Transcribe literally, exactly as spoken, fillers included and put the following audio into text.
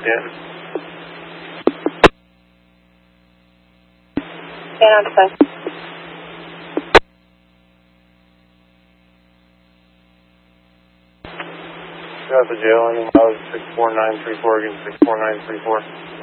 Stanton. Stand on defense. Go to the jail, any mileage six four nine three four against six four nine three four.